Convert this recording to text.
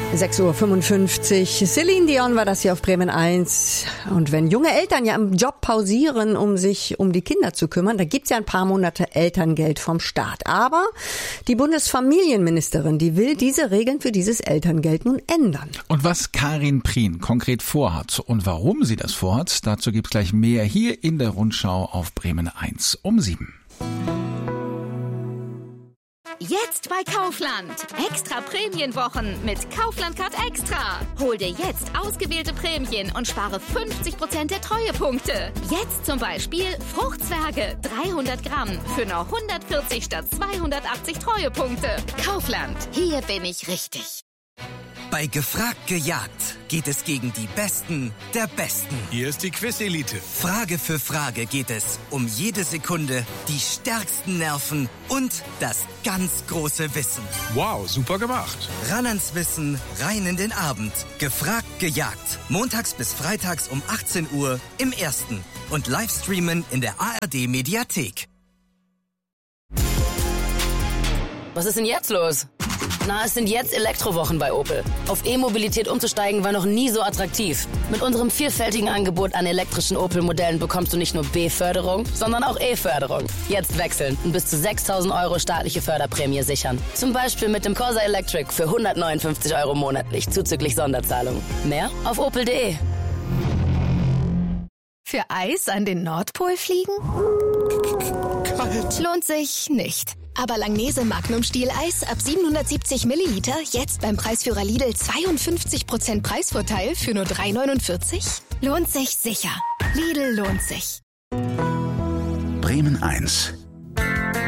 6:55 Uhr. Celine Dion war das hier auf Bremen 1. Und wenn junge Eltern ja im Job pausieren, um sich um die Kinder zu kümmern, da gibt's ja ein paar Monate Elterngeld vom Staat. Aber die Bundesfamilienministerin, die will diese Regeln für dieses Elterngeld nun ändern. Und was Karin Prien konkret vorhat und warum sie das vorhat, dazu gibt's gleich mehr hier in der Rundschau auf Bremen 1 um 7. Jetzt bei Kaufland. Extra Prämienwochen mit Kaufland Card Extra. Hol dir jetzt ausgewählte Prämien und spare 50% der Treuepunkte. Jetzt zum Beispiel Fruchtzwerge 300 Gramm für nur 140 statt 280 Treuepunkte. Kaufland, hier bin ich richtig. Bei Gefragt gejagt geht es gegen die Besten der Besten. Hier ist die Quiz-Elite. Frage für Frage geht es um jede Sekunde, die stärksten Nerven und das ganz große Wissen. Wow, super gemacht. Ran ans Wissen, rein in den Abend. Gefragt gejagt. Montags bis freitags um 18 Uhr im Ersten. Und Livestreamen in der ARD-Mediathek. Was ist denn jetzt los? Na, es sind jetzt Elektrowochen bei Opel. Auf E-Mobilität umzusteigen war noch nie so attraktiv. Mit unserem vielfältigen Angebot an elektrischen Opel-Modellen bekommst du nicht nur B-Förderung, sondern auch E-Förderung. Jetzt wechseln und bis zu 6.000 € staatliche Förderprämie sichern. Zum Beispiel mit dem Corsa Electric für 159 € monatlich, zuzüglich Sonderzahlung. Mehr auf opel.de. Für Eis an den Nordpol fliegen? Kalt. Lohnt sich nicht. Aber Langnese Magnum Stieleis ab 770 Milliliter jetzt beim Preisführer Lidl 52% Preisvorteil für nur 3,49? Lohnt sich sicher. Lidl lohnt sich. Bremen 1.